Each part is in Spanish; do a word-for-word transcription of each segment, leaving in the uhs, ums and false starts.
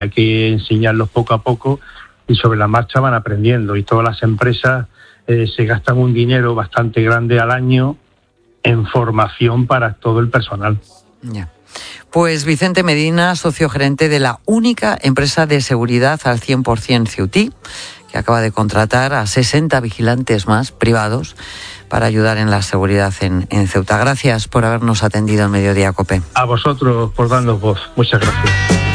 Hay que enseñarlos poco a poco y sobre la marcha van aprendiendo. Y todas las empresas eh, se gastan un dinero bastante grande al año en formación para todo el personal. Ya. Pues Vicente Medina, socio gerente de la única empresa de seguridad al cien por ciento Ceutí, que acaba de contratar a sesenta vigilantes más privados para ayudar en la seguridad en, en Ceuta. Gracias por habernos atendido en Mediodía COPE. A vosotros por darnos voz. Muchas gracias.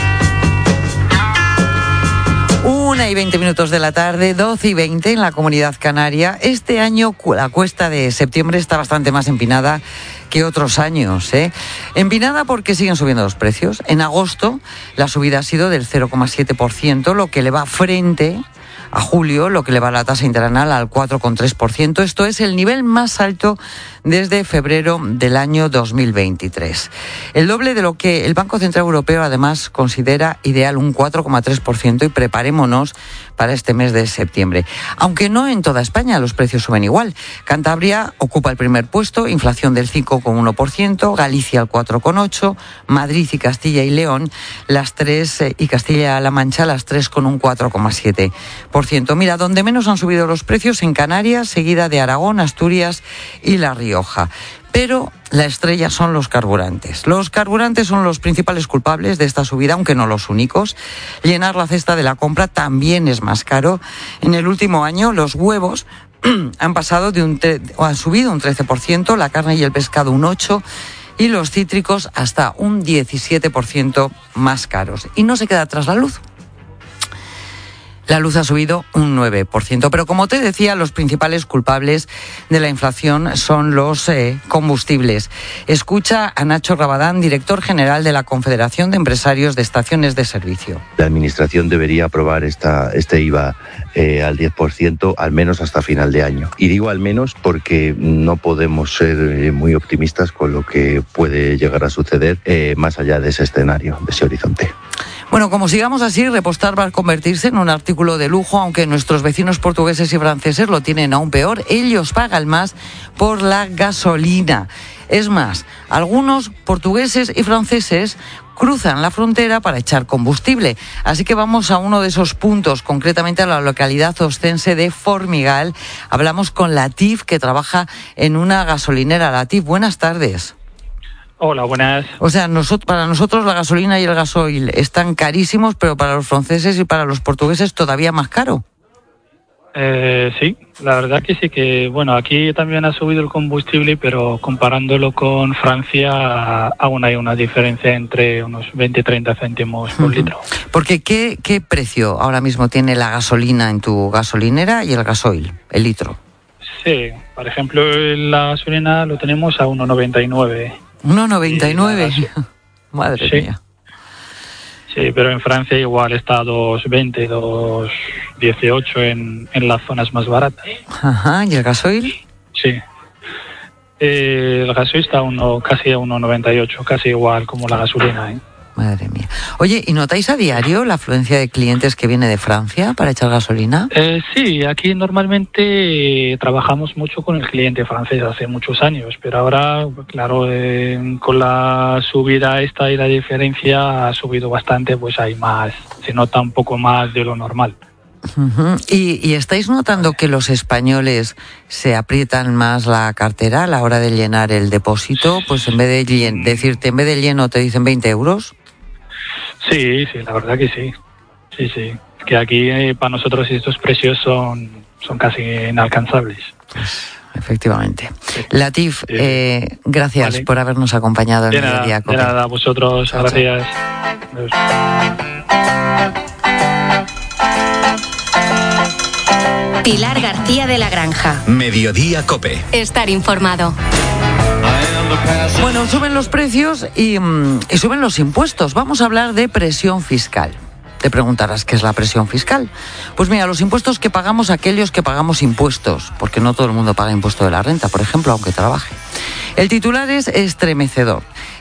Una y veinte minutos de la tarde, doce y veinte en la Comunidad Canaria. Este año la cuesta de septiembre está bastante más empinada que otros años, ¿eh? Empinada porque siguen subiendo los precios. En agosto la subida ha sido del cero coma siete por ciento, lo que le va frente a julio, lo que le va la tasa interanual al cuatro coma tres por ciento. Esto es el nivel más alto desde febrero del año dos mil veintitrés. El doble de lo que el Banco Central Europeo además considera ideal, un cuatro coma tres por ciento, y preparémonos para este mes de septiembre. Aunque no en toda España los precios suben igual. Cantabria ocupa el primer puesto, inflación del cinco coma uno por ciento, Galicia el cuatro coma ocho por ciento, Madrid y Castilla y León las tres, y Castilla-La Mancha las tres con un cuatro coma siete por ciento. Mira, donde menos han subido los precios en Canarias, seguida de Aragón, Asturias y La Rioja. Pero la estrella son los carburantes. Los carburantes son los principales culpables de esta subida, aunque no los únicos. Llenar la cesta de la compra también es más caro. En el último año los huevos han pasado de un tre- o han subido un trece por ciento, la carne y el pescado un ocho por ciento y los cítricos hasta un diecisiete por ciento más caros. Y no se queda atrás la luz. La luz ha subido un nueve por ciento, pero como te decía, los principales culpables de la inflación son los eh, combustibles. Escucha a Nacho Rabadán, director general de la Confederación de Empresarios de Estaciones de Servicio. La Administración debería aprobar esta, este I V A eh, al diez por ciento, al menos hasta final de año. Y digo al menos porque no podemos ser eh, muy optimistas con lo que puede llegar a suceder eh, más allá de ese escenario, de ese horizonte. Bueno, como sigamos así, repostar va a convertirse en un artículo de lujo, aunque nuestros vecinos portugueses y franceses lo tienen aún peor. Ellos pagan más por la gasolina. Es más, algunos portugueses y franceses cruzan la frontera para echar combustible. Así que vamos a uno de esos puntos, concretamente a la localidad ostense de Formigal. Hablamos con Latif, que trabaja en una gasolinera. Latif, buenas tardes. Hola, buenas. O sea, nosotros, para nosotros la gasolina y el gasoil están carísimos, pero para los franceses y para los portugueses todavía más caro. Eh, sí, la verdad que sí que, bueno, aquí también ha subido el combustible, pero comparándolo con Francia, aún hay una diferencia entre unos veinte a treinta céntimos por uh-huh. litro. Porque, ¿qué, ¿qué precio ahora mismo tiene la gasolina en tu gasolinera y el gasoil, el litro? Sí, por ejemplo, la gasolina lo tenemos a uno noventa y nueve. uno noventa y nueve. Madre sí. mía. Sí, pero en Francia igual está a dos veinte, dos dieciocho en, en las zonas más baratas. Ajá, ¿y el gasoil? Sí. Eh, el gasoil está a uno, casi a uno noventa y ocho, casi igual como la gasolina, ¿eh? Madre mía. Oye, ¿y notáis a diario la afluencia de clientes que viene de Francia para echar gasolina? Eh, sí, aquí normalmente trabajamos mucho con el cliente francés hace muchos años, pero ahora, claro, eh, con la subida esta y la diferencia ha subido bastante, pues hay más, se nota un poco más de lo normal. Uh-huh. ¿Y, ¿Y estáis notando que los españoles se aprietan más la cartera a la hora de llenar el depósito? Pues en vez de llen- decirte, en vez de lleno te dicen veinte euros. Sí, sí, la verdad que sí. Sí, sí. Es que aquí eh, para nosotros estos precios son, son casi inalcanzables. Pues, efectivamente. Sí. Latif, Sí. Eh, gracias Vale. por habernos acompañado en De el nada, día. de nada, a vosotros, Chao, gracias. chao. Pilar García de la Granja. Mediodía COPE. Estar informado. Bueno, suben los precios y, mm, y suben los impuestos. Vamos a hablar de presión fiscal. Te preguntarás, ¿qué es la presión fiscal? Pues mira, los impuestos que pagamos aquellos que pagamos impuestos, porque no todo el mundo paga impuesto de la renta, por ejemplo, aunque trabaje. El titular es estremecedor.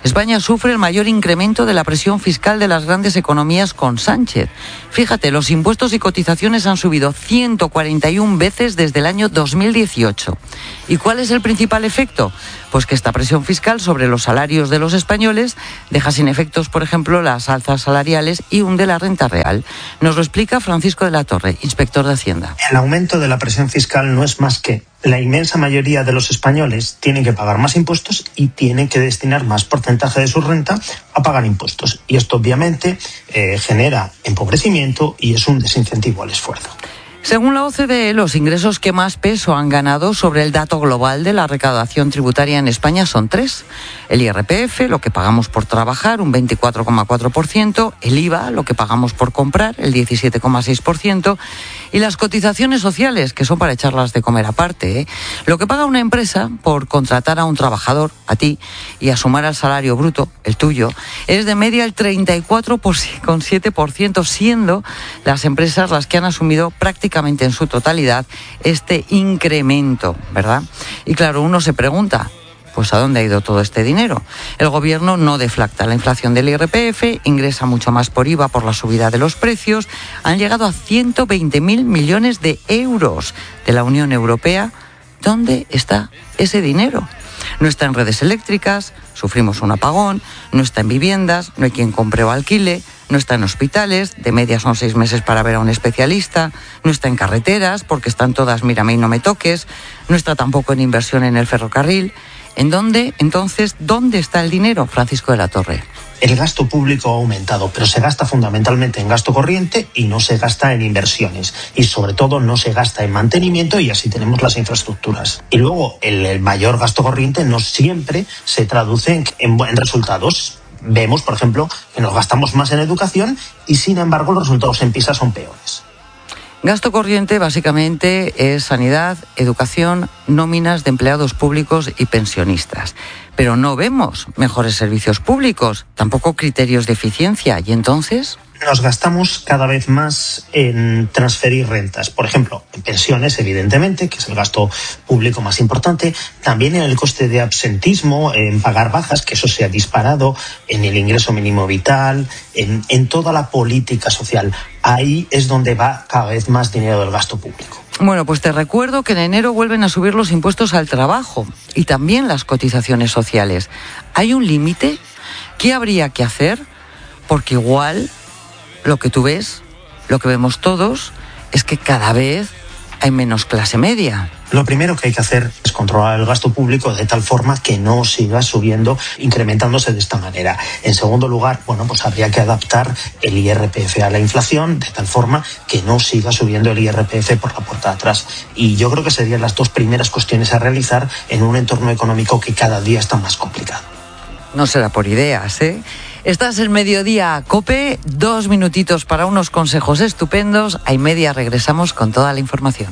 España sufre el mayor incremento de la presión fiscal de las grandes economías con Sánchez. Fíjate, los impuestos y cotizaciones han subido ciento cuarenta y una veces desde el año dos mil dieciocho. ¿Y cuál es el principal efecto? Pues que esta presión fiscal sobre los salarios de los españoles deja sin efectos, por ejemplo, las alzas salariales y hunde la renta real. Nos lo explica Francisco de la Torre, inspector de Hacienda. El aumento de la presión fiscal no es más que la inmensa mayoría de los españoles tienen que pagar más impuestos y tienen que destinar más porcentaje de su renta a pagar impuestos. Y esto obviamente eh, genera empobrecimiento y es un desincentivo al esfuerzo. Según la O C D E, los ingresos que más peso han ganado sobre el dato global de la recaudación tributaria en España son tres. El I R P F, lo que pagamos por trabajar, un veinticuatro coma cuatro por ciento. El I V A, lo que pagamos por comprar, el diecisiete coma seis por ciento. Y las cotizaciones sociales, que son para echarlas de comer aparte, ¿eh? Lo que paga una empresa por contratar a un trabajador, a ti, y a sumar al salario bruto, el tuyo, es de media el treinta y cuatro coma siete por ciento, siendo las empresas las que han asumido prácticamente en su totalidad este incremento, ¿verdad? Y claro, uno se pregunta, pues ¿a dónde ha ido todo este dinero? El gobierno no deflacta la inflación del I R P F, ingresa mucho más por I V A por la subida de los precios, han llegado a ciento veinte mil millones de euros de la Unión Europea. ¿Dónde está ese dinero? No está en redes eléctricas, sufrimos un apagón, no está en viviendas, no hay quien compre o alquile, no está en hospitales, de media son seis meses para ver a un especialista, no está en carreteras porque están todas mírame y no me toques, no está tampoco en inversión en el ferrocarril. ¿En dónde, entonces, dónde está el dinero, Francisco de la Torre? El gasto público ha aumentado, pero se gasta fundamentalmente en gasto corriente y no se gasta en inversiones. Y sobre todo no se gasta en mantenimiento y así tenemos las infraestructuras. Y luego el, el mayor gasto corriente no siempre se traduce en, en, en resultados. Vemos, por ejemplo, que nos gastamos más en educación y sin embargo los resultados en PISA son peores. Gasto corriente básicamente es sanidad, educación, nóminas de empleados públicos y pensionistas. Pero no vemos mejores servicios públicos, tampoco criterios de eficiencia. ¿Y entonces? Nos gastamos cada vez más en transferir rentas. Por ejemplo, en pensiones, evidentemente, que es el gasto público más importante. También en el coste de absentismo, en pagar bajas, que eso se ha disparado, en el ingreso mínimo vital, en, en toda la política social. Ahí es donde va cada vez más dinero del gasto público. Bueno, pues te recuerdo que en enero vuelven a subir los impuestos al trabajo y también las cotizaciones sociales. ¿Hay un límite? ¿Qué habría que hacer? Porque igual lo que tú ves, lo que vemos todos, es que cada vez hay menos clase media. Lo primero que hay que hacer es controlar el gasto público de tal forma que no siga subiendo, incrementándose de esta manera. En segundo lugar, bueno, pues habría que adaptar el I R P F a la inflación de tal forma que no siga subiendo el I R P F por la puerta de atrás. Y yo creo que serían las dos primeras cuestiones a realizar en un entorno económico que cada día está más complicado. No será por ideas, ¿eh? Estás en Mediodía COPE, dos minutitos para unos consejos estupendos. A y media regresamos con toda la información.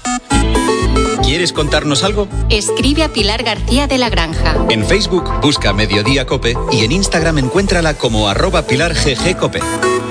¿Quieres contarnos algo? Escribe a Pilar García de la Granja. En Facebook busca Mediodía COPE y en Instagram encuéntrala como arroba Pilar G G COPE.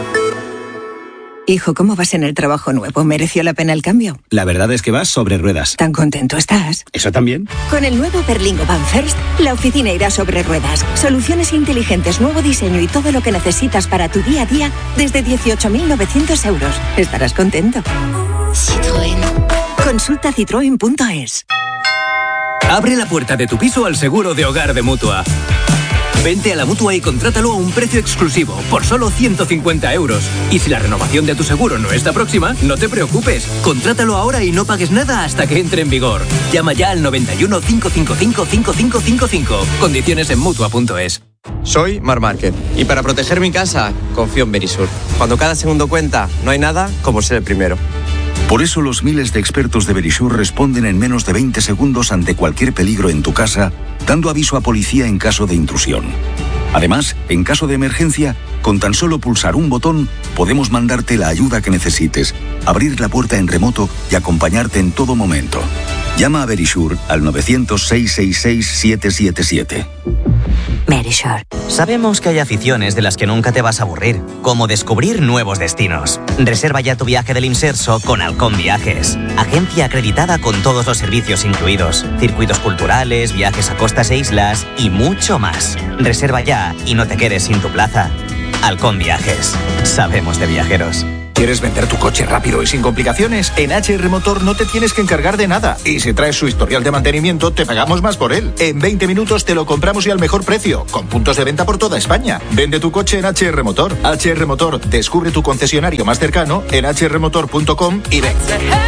Hijo, ¿cómo vas en el trabajo nuevo? ¿Mereció la pena el cambio? La verdad es que vas sobre ruedas. ¿Tan contento estás? ¿Eso también? Con el nuevo Berlingo Van First, la oficina irá sobre ruedas. Soluciones inteligentes, nuevo diseño y todo lo que necesitas para tu día a día desde dieciocho mil novecientos euros. Estarás contento. Citroën. Consulta citroen punto es. Abre la puerta de tu piso al seguro de hogar de Mutua. Vente a la Mutua y contrátalo a un precio exclusivo, por solo ciento cincuenta euros. Y si la renovación de tu seguro no está próxima, no te preocupes. Contrátalo ahora y no pagues nada hasta que entre en vigor. Llama ya al noventa y uno, cinco cinco cinco, cinco cinco cinco cinco. Condiciones en Mutua punto es. Soy Mar Márquez y para proteger mi casa confío en Verisur. Cuando cada segundo cuenta, no hay nada como ser el primero. Por eso los miles de expertos de Verisur responden en menos de veinte segundos ante cualquier peligro en tu casa, dando aviso a policía en caso de intrusión. Además, en caso de emergencia, con tan solo pulsar un botón, podemos mandarte la ayuda que necesites, abrir la puerta en remoto y acompañarte en todo momento. Llama a Verisur al novecientos, seiscientos sesenta y seis, siete siete siete. Verisure. Sabemos que hay aficiones de las que nunca te vas a aburrir, como descubrir nuevos destinos. Reserva ya tu viaje del Inserso con Halcón Viajes, agencia acreditada con todos los servicios incluidos, circuitos culturales, viajes a costas e islas y mucho más. Reserva ya y no te quedes sin tu plaza. Halcón Viajes. Sabemos de viajeros. ¿Quieres vender tu coche rápido y sin complicaciones? En H R Motor no te tienes que encargar de nada. Y si traes su historial de mantenimiento, te pagamos más por él. En veinte minutos te lo compramos y al mejor precio, con puntos de venta por toda España. Vende tu coche en H R Motor. H R Motor, descubre tu concesionario más cercano en h r motor punto com y ven.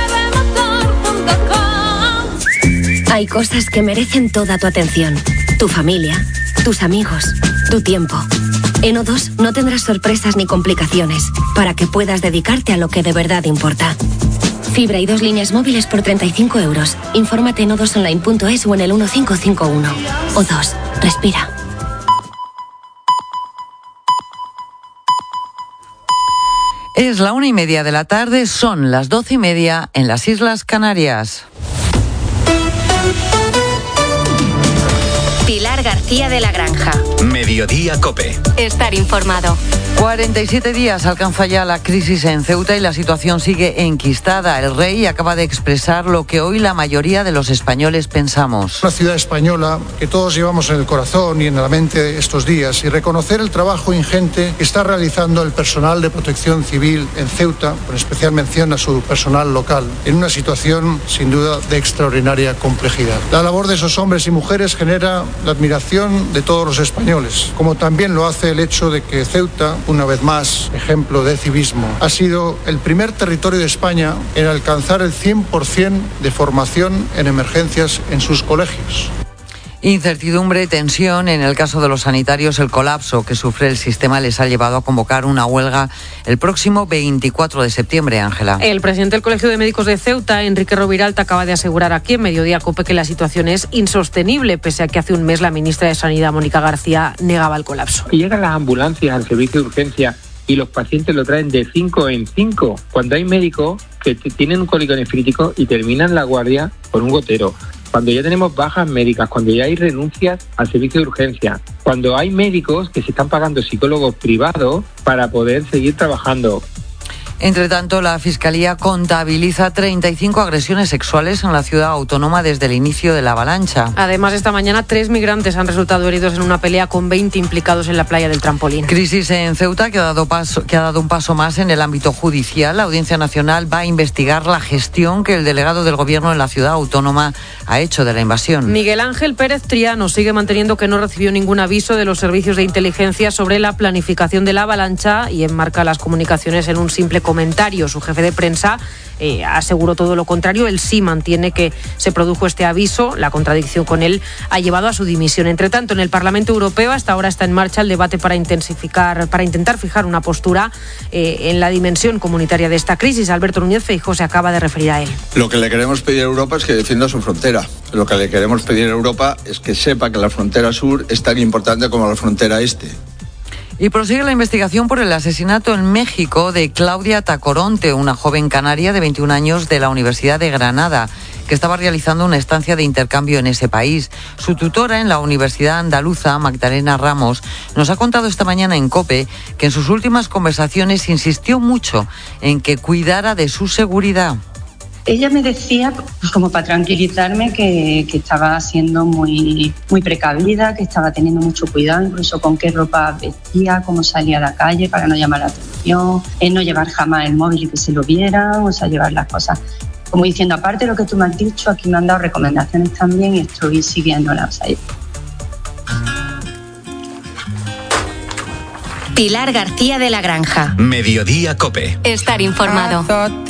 Hay cosas que merecen toda tu atención. Tu familia, tus amigos, tu tiempo. En O dos no tendrás sorpresas ni complicaciones para que puedas dedicarte a lo que de verdad importa. Fibra y dos líneas móviles por treinta y cinco euros. Infórmate en o dos online punto es o en el uno cinco cinco uno. O dos, respira. Es la una y media de la tarde, son las doce y media en las Islas Canarias. Pilar García de la Granja. Mediodía COPE. Estar informado. cuarenta y siete días alcanza ya la crisis en Ceuta y la situación sigue enquistada. El rey acaba de expresar lo que hoy la mayoría de los españoles pensamos. Una ciudad española que todos llevamos en el corazón y en la mente estos días, y reconocer el trabajo ingente que está realizando el personal de protección civil en Ceuta, con especial mención a su personal local, en una situación sin duda de extraordinaria complejidad. La labor de esos hombres y mujeres genera la admiración de todos los españoles, como también lo hace el hecho de que Ceuta, una vez más, ejemplo de civismo, ha sido el primer territorio de España en alcanzar el cien por ciento de formación en emergencias en sus colegios. Incertidumbre, tensión. En el caso de los sanitarios, el colapso que sufre el sistema les ha llevado a convocar una huelga el próximo veinticuatro de septiembre, Ángela. El presidente del Colegio de Médicos de Ceuta, Enrique Roviralta, acaba de asegurar aquí en Mediodía COPE que la situación es insostenible, pese a que hace un mes la ministra de Sanidad, Mónica García, negaba el colapso. Y llegan las ambulancias al servicio de urgencia y los pacientes lo traen de cinco en cinco, cuando hay médicos que tienen un cólico nefrítico y terminan la guardia por un gotero. Cuando ya tenemos bajas médicas, cuando ya hay renuncias al servicio de urgencia, cuando hay médicos que se están pagando psicólogos privados para poder seguir trabajando. Entre tanto, la Fiscalía contabiliza treinta y cinco agresiones sexuales en la ciudad autónoma desde el inicio de la avalancha. Además, esta mañana tres migrantes han resultado heridos en una pelea con veinte implicados en la playa del Trampolín. Crisis en Ceuta que ha dado paso, que ha dado un paso más en el ámbito judicial. La Audiencia Nacional va a investigar la gestión que el delegado del Gobierno en la ciudad autónoma ha hecho de la invasión. Miguel Ángel Pérez Triano sigue manteniendo que no recibió ningún aviso de los servicios de inteligencia sobre la planificación de la avalancha y enmarca las comunicaciones en un simple comentario. Su jefe de prensa eh, aseguró todo lo contrario. Él sí mantiene que se produjo este aviso. La contradicción con él ha llevado a su dimisión. Entre tanto, en el Parlamento Europeo hasta ahora está en marcha el debate para intensificar, para intentar fijar una postura eh, en la dimensión comunitaria de esta crisis. Alberto Núñez Feijóo se acaba de referir a él. Lo que le queremos pedir a Europa es que defienda su frontera. Lo que le queremos pedir a Europa es que sepa que la frontera sur es tan importante como la frontera este. Y prosigue la investigación por el asesinato en México de Claudia Tacoronte, una joven canaria de veintiún años de la Universidad de Granada, que estaba realizando una estancia de intercambio en ese país. Su tutora en la Universidad Andaluza, Magdalena Ramos, nos ha contado esta mañana en COPE que en sus últimas conversaciones insistió mucho en que cuidara de su seguridad. Ella me decía, pues como para tranquilizarme, que, que estaba siendo muy, muy precavida, que estaba teniendo mucho cuidado, incluso con qué ropa vestía, cómo salía a la calle para no llamar la atención, en no llevar jamás el móvil y que se lo vieran, o sea, llevar las cosas. Como diciendo, aparte de lo que tú me has dicho, aquí me han dado recomendaciones también y estoy siguiéndolas. Pilar García de la Granja. Mediodía COPE. Estar informado.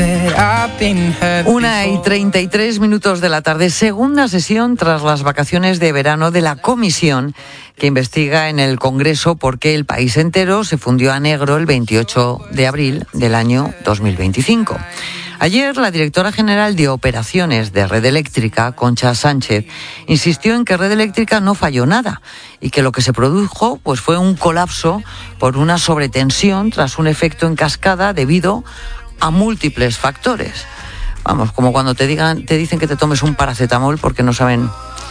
Una y treinta y tres minutos de la tarde. Segunda sesión tras las vacaciones de verano de la comisión que investiga en el Congreso por qué el país entero se fundió a negro el veintiocho de abril del año dos mil veinticinco. Ayer, la directora general de operaciones de Red Eléctrica, Concha Sánchez, insistió en que Red Eléctrica no falló nada y que lo que se produjo pues, fue un colapso por una sobretensión tras un efecto en cascada debido a múltiples factores. Vamos, como cuando te digan, te dicen que te tomes un paracetamol porque no saben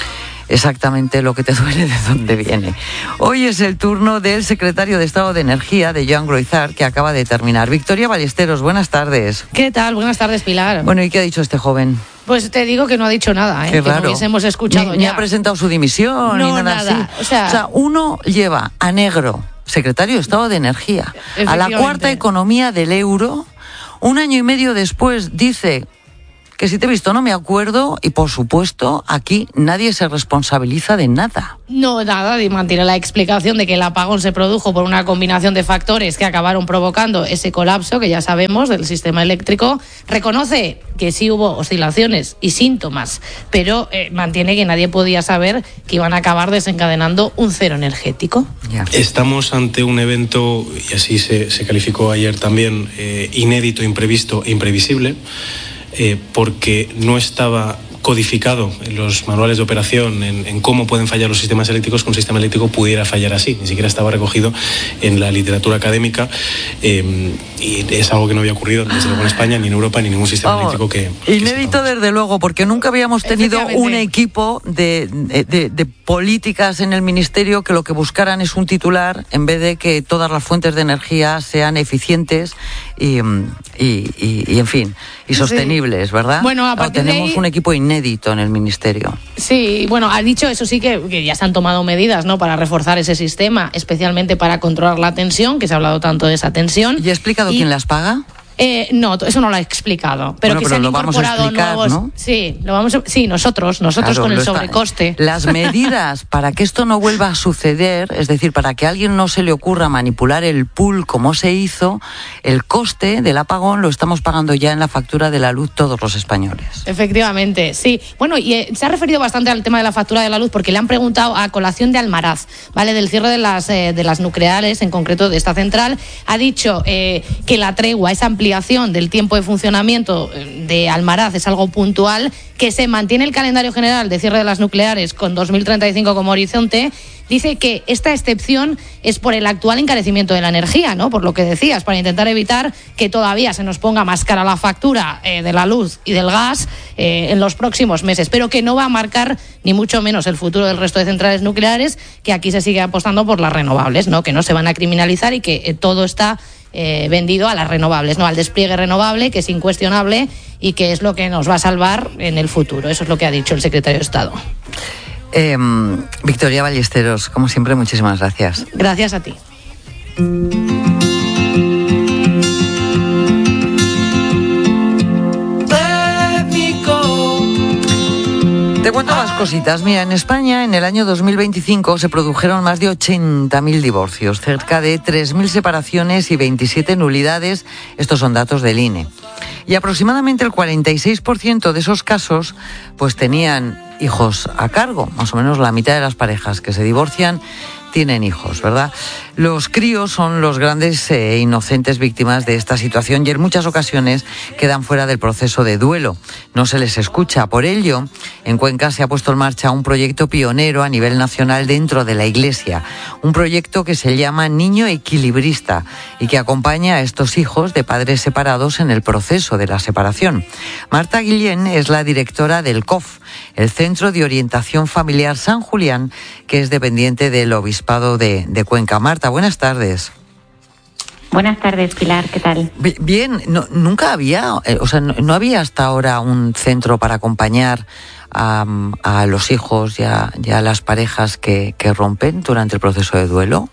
exactamente lo que te duele de dónde viene. Hoy es el turno del secretario de Estado de Energía, de Joan Groizar, que acaba de terminar. Victoria Ballesteros, buenas tardes. ¿Qué tal? Buenas tardes, Pilar. Bueno, ¿y qué ha dicho este joven? Pues te digo que no ha dicho nada, ¿eh? Qué que raro. no hubiésemos escuchado ni, ya. ni ha presentado su dimisión, no, ni nada, nada. así. O sea, o sea, uno lleva a negro, secretario de Estado de Energía, a la cuarta economía del euro. Un año y medio después dice que si te he visto no me acuerdo, y por supuesto aquí nadie se responsabiliza de nada. No, nada, y mantiene la explicación de que el apagón se produjo por una combinación de factores que acabaron provocando ese colapso que ya sabemos del sistema eléctrico. Reconoce que sí hubo oscilaciones y síntomas, pero eh, mantiene que nadie podía saber que iban a acabar desencadenando un cero energético. Ya. Estamos ante un evento, y así se, se calificó ayer también, eh, inédito, imprevisto e imprevisible, Eh, porque no estaba codificado en los manuales de operación en, en cómo pueden fallar los sistemas eléctricos, que un sistema eléctrico pudiera fallar así. Ni siquiera estaba recogido en la literatura académica, eh, y es algo que no había ocurrido desde luego en España, ni en Europa, ni en ningún sistema Vamos, eléctrico que... Inédito desde luego, porque nunca habíamos tenido un equipo de, de, de políticas en el Ministerio que lo que buscaran es un titular, en vez de que todas las fuentes de energía sean eficientes y, y, y, y en fin, y sostenibles, sí. ¿verdad? Bueno, a partir tenemos de ahí... un equipo inédito en el Ministerio. Sí, bueno, ha dicho eso sí que, que ya se han tomado medidas, ¿no?, para reforzar ese sistema, especialmente para controlar la tensión, que se ha hablado tanto de esa tensión. ¿Y ha explicado y... quién las paga? Eh, no, eso no lo ha explicado, pero bueno, que pero se han lo vamos a incorporado explicar, nuevos. ¿no? Sí, lo vamos a... sí, nosotros, nosotros Claro, con el está... sobrecoste. Las medidas para que esto no vuelva a suceder, es decir, para que a alguien no se le ocurra manipular el pool como se hizo, el coste del apagón lo estamos pagando ya en la factura de la luz todos los españoles. Efectivamente, sí. Bueno, y eh, se ha referido bastante al tema de la factura de la luz porque le han preguntado a colación de Almaraz, ¿vale?, del cierre de las, eh, de las nucleares, en concreto de esta central. Ha dicho eh, que la tregua, esa ampliación del tiempo de funcionamiento de Almaraz es algo puntual, que se mantiene el calendario general de cierre de las nucleares con dos mil treinta y cinco como horizonte. Dice que esta excepción es por el actual encarecimiento de la energía, ¿no?, por lo que decías, para intentar evitar que todavía se nos ponga más cara la factura eh, de la luz y del gas eh, en los próximos meses, pero que no va a marcar ni mucho menos el futuro del resto de centrales nucleares, que aquí se sigue apostando por las renovables, ¿no?, que no se van a criminalizar y que eh, todo está Eh, vendido a las renovables, no al despliegue renovable, que es incuestionable y que es lo que nos va a salvar en el futuro. Eso es lo que ha dicho el secretario de Estado. Eh, Victoria Ballesteros, como siempre, muchísimas gracias. Gracias a ti. Te cuento más cositas. Mira, en España en el año dos mil veinticinco se produjeron más de ochenta mil divorcios, cerca de tres mil separaciones y veintisiete nulidades. Estos son datos del I N E. Y aproximadamente el cuarenta y seis por ciento de esos casos pues tenían hijos a cargo. Más o menos la mitad de las parejas que se divorcian tienen hijos, ¿verdad? Los críos son los grandes e inocentes víctimas de esta situación y en muchas ocasiones quedan fuera del proceso de duelo. No se les escucha. Por ello, en Cuenca se ha puesto en marcha un proyecto pionero a nivel nacional dentro de la Iglesia. Un proyecto que se llama Niño Equilibrista y que acompaña a estos hijos de padres separados en el proceso de la separación. Marta Guillén es la directora del C O F, el Centro de Orientación Familiar San Julián, que es dependiente del Obispado de, de Cuenca. Marta, buenas tardes. Buenas tardes, Pilar, ¿qué tal? Bien, no, nunca había, eh, o sea, no, no había hasta ahora un centro para acompañar a, a los hijos y a, y a las parejas que, que rompen durante el proceso de duelo.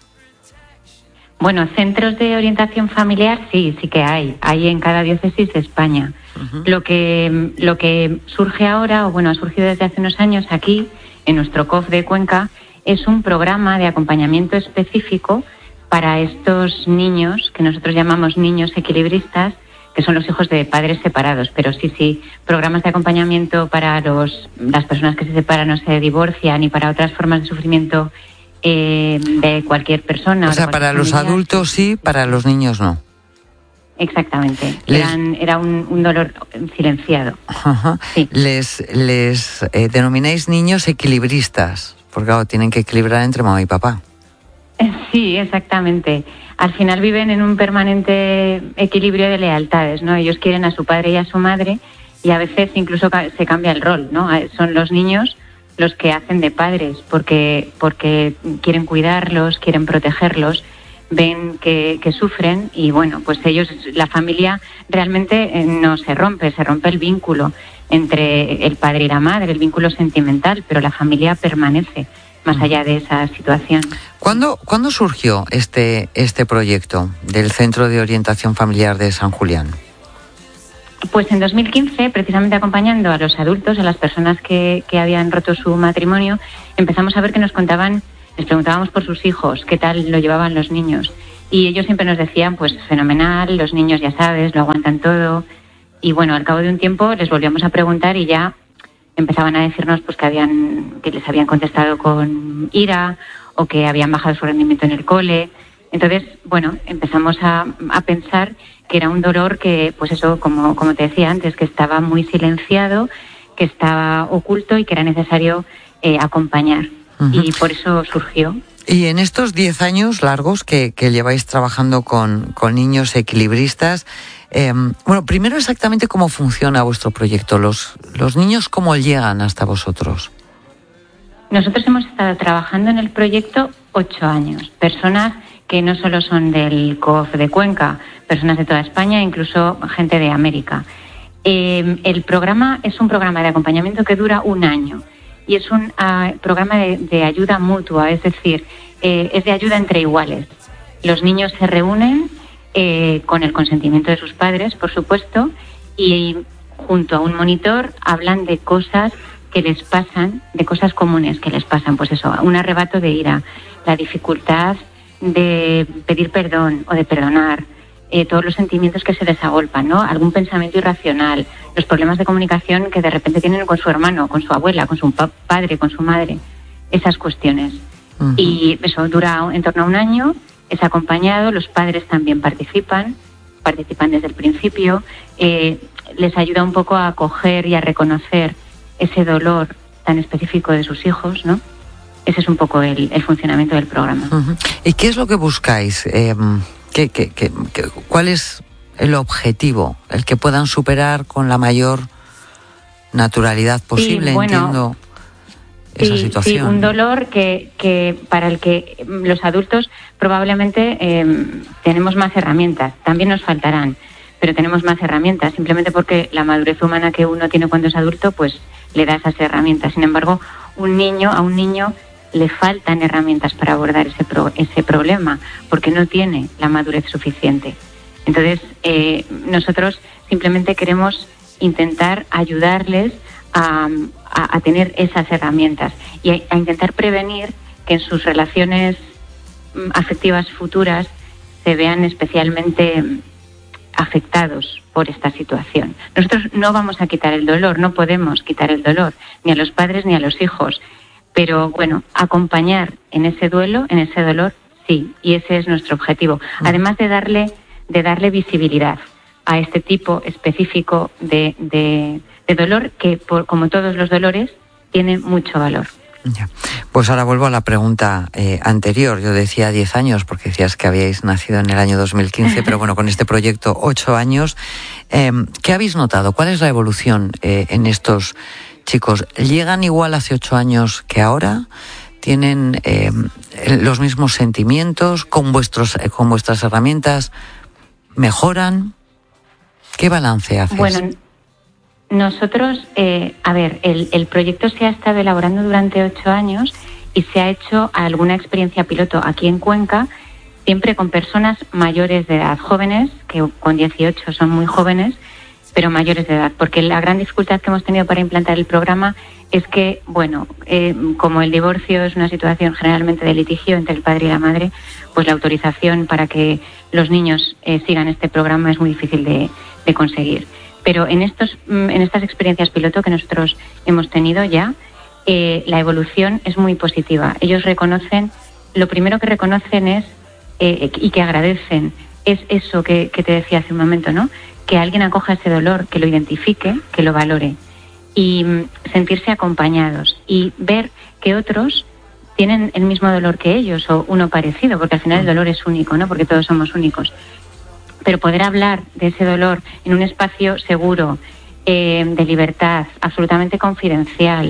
Bueno, centros de orientación familiar sí, sí que hay, hay en cada diócesis de España. Uh-huh. Lo que lo que surge ahora, o bueno, ha surgido desde hace unos años aquí, en nuestro C O F de Cuenca, es un programa de acompañamiento específico para estos niños, que nosotros llamamos niños equilibristas, que son los hijos de padres separados. Pero sí, sí, programas de acompañamiento para los las personas que se separan o se divorcian y para otras formas de sufrimiento eh, de cualquier persona. O sea, para los familiar. Adultos sí, para los niños no. Exactamente. Les... Eran, era un, un dolor silenciado. Ajá. Sí. Les, les eh, denomináis niños equilibristas, porque claro, tienen que equilibrar entre mamá y papá. Sí, exactamente. Al final viven en un permanente equilibrio de lealtades, ¿no? Ellos quieren a su padre y a su madre y a veces incluso se cambia el rol, ¿no? Son los niños los que hacen de padres, porque, porque quieren cuidarlos, quieren protegerlos, ven que, que sufren y bueno, pues ellos, la familia realmente no se rompe, se rompe el vínculo entre el padre y la madre, el vínculo sentimental, pero la familia permanece más allá de esa situación. ¿Cuándo, ¿cuándo surgió este, este proyecto del Centro de Orientación Familiar de San Julián? Pues en dos mil quince, precisamente acompañando a los adultos, a las personas que, que habían roto su matrimonio, empezamos a ver que nos contaban, les preguntábamos por sus hijos, qué tal lo llevaban los niños. Y ellos siempre nos decían, pues fenomenal, los niños ya sabes, lo aguantan todo. Y bueno, al cabo de un tiempo les volvíamos a preguntar y ya empezaban a decirnos pues que habían que les habían contestado con ira o que habían bajado su rendimiento en el cole. Entonces, bueno, empezamos a, a pensar que era un dolor que, pues eso, como, como te decía antes, que estaba muy silenciado, que estaba oculto y que era necesario eh, acompañar. Uh-huh. Y por eso surgió. Y en estos diez años largos que, que lleváis trabajando con, con niños equilibristas, eh, bueno, primero exactamente cómo funciona vuestro proyecto, los, los niños cómo llegan hasta vosotros. Nosotros hemos estado trabajando en el proyecto ocho años, personas que no solo son del C O F de Cuenca, personas de toda España, incluso gente de América. Eh, el programa es un programa de acompañamiento que dura un año. Y es un uh, programa de, de ayuda mutua, es decir, eh, es de ayuda entre iguales. Los niños se reúnen eh, con el consentimiento de sus padres, por supuesto, y junto a un monitor hablan de cosas que les pasan, de cosas comunes que les pasan. Pues eso, un arrebato de ira, la dificultad de pedir perdón o de perdonar, eh, todos los sentimientos que se les agolpan, ¿no? Algún pensamiento irracional, los problemas de comunicación que de repente tienen con su hermano, con su abuela, con su pa- padre, con su madre, esas cuestiones. Uh-huh. Y eso dura en torno a un año, es acompañado, los padres también participan, participan desde el principio, eh, les ayuda un poco a acoger y a reconocer ese dolor tan específico de sus hijos, ¿no? Ese es un poco el, el funcionamiento del programa. Uh-huh. ¿Y qué es lo que buscáis? Eh, ¿qué, qué, qué, qué, ¿Cuál es el objetivo? El que puedan superar con la mayor naturalidad posible, sí, bueno, entiendo, esa sí, situación. Sí, un dolor que, que para el que los adultos probablemente eh, tenemos más herramientas. También nos faltarán, pero tenemos más herramientas, simplemente porque la madurez humana que uno tiene cuando es adulto, pues le da esas herramientas. Sin embargo, un niño, a un niño le faltan herramientas para abordar ese pro, ese problema, porque no tiene la madurez suficiente. Entonces, eh, nosotros simplemente queremos intentar ayudarles a, a, a tener esas herramientas y a, a intentar prevenir que en sus relaciones afectivas futuras se vean especialmente afectados por esta situación. Nosotros no vamos a quitar el dolor, no podemos quitar el dolor, ni a los padres ni a los hijos, pero bueno, acompañar en ese duelo, en ese dolor, sí, y ese es nuestro objetivo. Además de darle, de darle visibilidad a este tipo específico de, de, de dolor que, por, como todos los dolores, tiene mucho valor. Ya. Pues ahora vuelvo a la pregunta eh, anterior. Yo decía diez años porque decías que habíais nacido en el año dos mil quince, pero bueno, con este proyecto ocho años. Eh, ¿Qué habéis notado? ¿Cuál es la evolución eh, en estos chicos? ¿Llegan igual hace ocho años que ahora? ¿Tienen eh, los mismos sentimientos? ¿Con, vuestros, eh, con vuestras herramientas mejoran? ¿Qué balance haces? Bueno, nosotros, eh, a ver, el, el proyecto se ha estado elaborando durante ocho años y se ha hecho alguna experiencia piloto aquí en Cuenca, siempre con personas mayores de edad, jóvenes, que con dieciocho son muy jóvenes, pero mayores de edad, porque la gran dificultad que hemos tenido para implantar el programa es que, bueno, eh, como el divorcio es una situación generalmente de litigio entre el padre y la madre, pues la autorización para que los niños eh, sigan este programa es muy difícil de, de conseguir. Pero en estos, en estas experiencias piloto que nosotros hemos tenido ya, eh, la evolución es muy positiva. Ellos reconocen, lo primero que reconocen es, eh, y que agradecen, es eso que, que te decía hace un momento, ¿no? Que alguien acoja ese dolor, que lo identifique, que lo valore y mm, sentirse acompañados y ver que otros tienen el mismo dolor que ellos o uno parecido, porque al final el dolor es único, ¿no? Porque todos somos únicos. Pero poder hablar de ese dolor en un espacio seguro, eh, de libertad, absolutamente confidencial,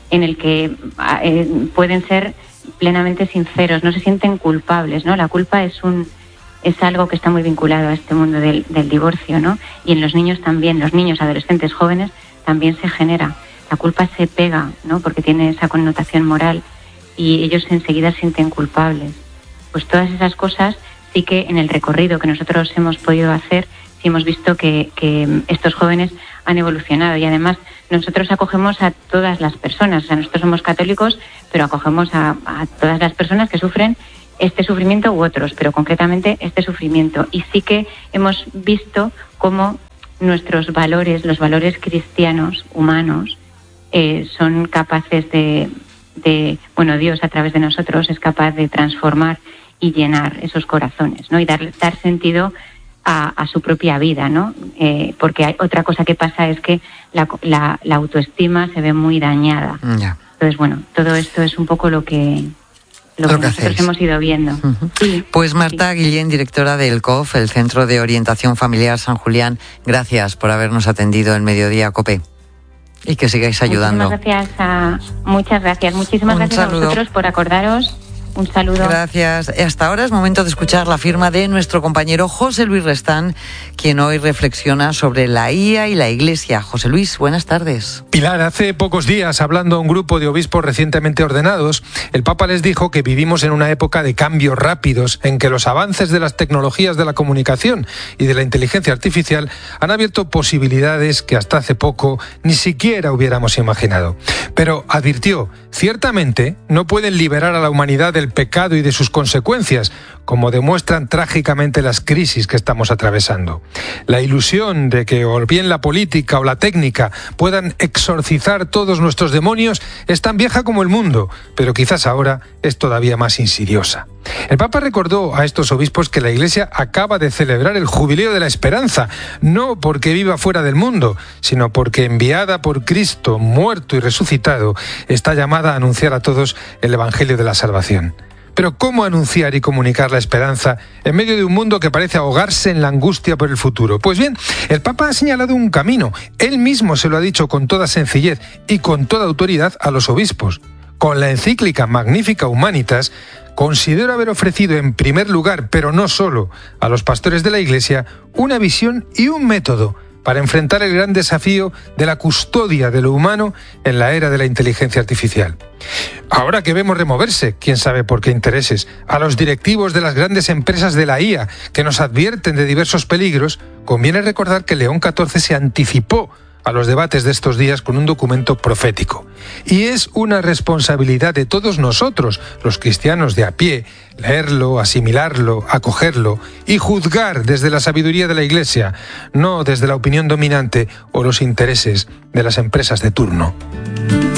en el que eh, pueden ser plenamente sinceros, no se sienten culpables, ¿no? La culpa es un es algo que está muy vinculado a este mundo del, del divorcio, ¿no? Y en los niños también, los niños, adolescentes, jóvenes, también se genera. La culpa se pega, ¿no? Porque tiene esa connotación moral y ellos enseguida se sienten culpables. Pues todas esas cosas sí que en el recorrido que nosotros hemos podido hacer, sí hemos visto que, que estos jóvenes han evolucionado y además nosotros acogemos a todas las personas. O sea, nosotros somos católicos, pero acogemos a, a todas las personas que sufren este sufrimiento u otros, pero concretamente este sufrimiento. Y sí que hemos visto cómo nuestros valores, los valores cristianos, humanos, eh, son capaces de, de, bueno, Dios a través de nosotros es capaz de transformar y llenar esos corazones, ¿no? Y dar, dar sentido a, a su propia vida, ¿no? Eh, porque hay otra cosa que pasa es que la, la, la autoestima se ve muy dañada. Ya. Entonces, bueno, todo esto es un poco lo que... Lo, lo que, que nosotros hacéis. Hemos ido viendo. Uh-huh. Sí, pues Marta sí. Guillén, directora del C O F, el Centro de Orientación Familiar San Julián, gracias por habernos atendido en Mediodía COPE y que sigáis ayudando. Muchísimas gracias a, muchas gracias, muchísimas Un gracias saludo. a vosotros por acordaros. Un saludo. Gracias. Hasta ahora es momento de escuchar la firma de nuestro compañero José Luis Restán, quien hoy reflexiona sobre la I A y la Iglesia. José Luis, buenas tardes. Pilar, hace pocos días, hablando a un grupo de obispos recientemente ordenados, el Papa les dijo que vivimos en una época de cambios rápidos, en que los avances de las tecnologías de la comunicación y de la inteligencia artificial han abierto posibilidades que hasta hace poco ni siquiera hubiéramos imaginado. Pero advirtió, ciertamente no pueden liberar a la humanidad del pecado y de sus consecuencias, como demuestran trágicamente las crisis que estamos atravesando. La ilusión de que o bien la política o la técnica puedan exorcizar todos nuestros demonios es tan vieja como el mundo, pero quizás ahora es todavía más insidiosa. El Papa recordó a estos obispos que la Iglesia acaba de celebrar el Jubileo de la Esperanza, no porque viva fuera del mundo, sino porque enviada por Cristo, muerto y resucitado, está llamada a anunciar a todos el Evangelio de la Salvación. Pero ¿cómo anunciar y comunicar la esperanza en medio de un mundo que parece ahogarse en la angustia por el futuro? Pues bien, el Papa ha señalado un camino. Él mismo se lo ha dicho con toda sencillez y con toda autoridad a los obispos. Con la encíclica Magnificat Humanitas, considero haber ofrecido en primer lugar, pero no solo, a los pastores de la Iglesia, una visión y un método para enfrentar el gran desafío de la custodia de lo humano en la era de la inteligencia artificial. Ahora que vemos removerse, quién sabe por qué intereses, a los directivos de las grandes empresas de la I A que nos advierten de diversos peligros, conviene recordar que León catorce se anticipó a los debates de estos días con un documento profético. Y es una responsabilidad de todos nosotros, los cristianos de a pie, leerlo, asimilarlo, acogerlo y juzgar desde la sabiduría de la Iglesia, no desde la opinión dominante o los intereses de las empresas de turno.